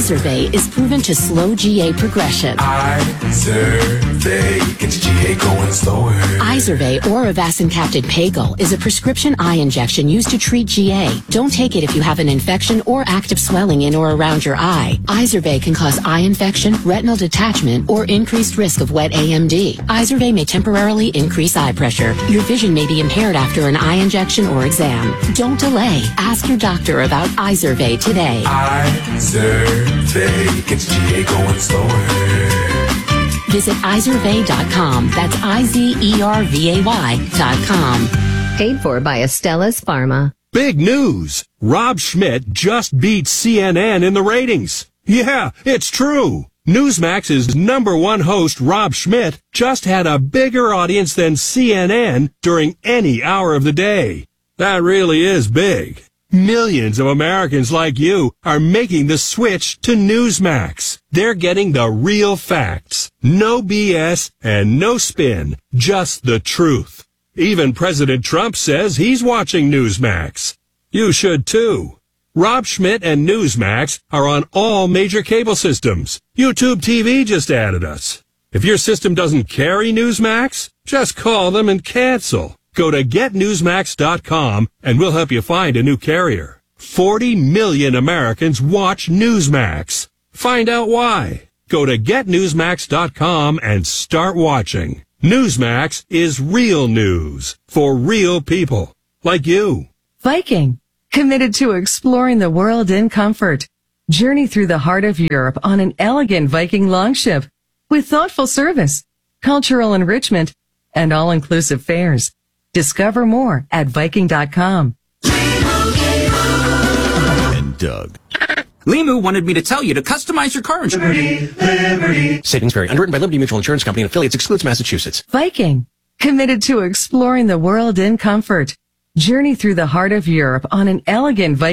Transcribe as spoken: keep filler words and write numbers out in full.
Izervay is proven to slow G A progression. Izervay gets G A going slower. Izervay or Avastin-capted Pagel is a prescription eye injection used to treat G A. Don't take it if you have an infection or active swelling in or around your eye. Izervay can cause eye infection, retinal detachment, or increased risk of wet A M D. Izervay may temporarily increase eye pressure. Your vision may be impaired after an eye injection or exam. Don't delay. Ask your doctor about Izervay today. Izervay gets G A going slower. Visit Izervay dot com. That's I Z E R V A Y dot com. Paid for by Astellas Pharma. Big news! Rob Schmidt just beat C N N in the ratings. Yeah, it's true. Newsmax's number one host, Rob Schmidt, just had a bigger audience than C N N during any hour of the day. That really is big. Millions of Americans like you are making the switch to Newsmax. They're getting the real facts. No B S and no spin. Just the truth. Even President Trump says he's watching Newsmax. You should too. Rob Schmidt and Newsmax are on all major cable systems. YouTube T V just added us. If your system doesn't carry Newsmax, just call them and cancel. Go to get newsmax dot com and we'll help you find a new carrier. forty million Americans watch Newsmax. Find out why. Go to get newsmax dot com and start watching. Newsmax is real news for real people like you. Viking, committed to exploring the world in comfort. Journey through the heart of Europe on an elegant Viking longship with thoughtful service, cultural enrichment, and all-inclusive fares. Discover more at Viking dot com. And Doug. Limu wanted me to tell you to customize your car insurance. Liberty, Liberty. Savings vary. Underwritten by Liberty Mutual Insurance Company and affiliates. Excludes Massachusetts. Viking, committed to exploring the world in comfort. Journey through the heart of Europe on an elegant Viking